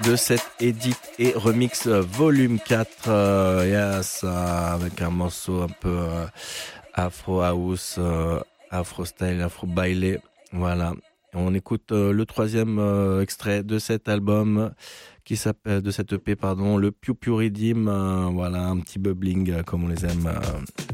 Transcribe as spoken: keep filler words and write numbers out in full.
de cet Edit et Remix volume quatre. Euh, yes, euh, avec un morceau un peu euh, afro house, euh, afro style, afro bailé. Voilà. On écoute euh, le troisième euh, extrait de cet album qui s'appelle de cette E P, pardon, le Piu Piu Redeem. Euh, voilà, un petit bubbling euh, comme on les aime. Euh,